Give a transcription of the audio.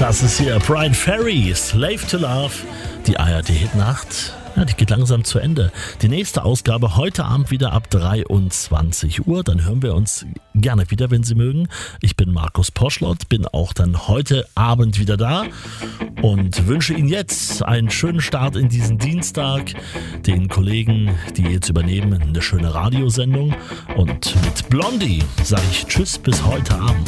Das ist hier Brian Ferry, Slave to Love, die ARD-Hitnacht. Ja, die geht langsam zu Ende. Die nächste Ausgabe heute Abend wieder ab 23 Uhr. Dann hören wir uns gerne wieder, wenn Sie mögen. Ich bin Markus Poschlott, bin auch dann heute Abend wieder da und wünsche Ihnen jetzt einen schönen Start in diesen Dienstag. Den Kollegen, die jetzt übernehmen, eine schöne Radiosendung. Und mit Blondie sage ich Tschüss bis heute Abend.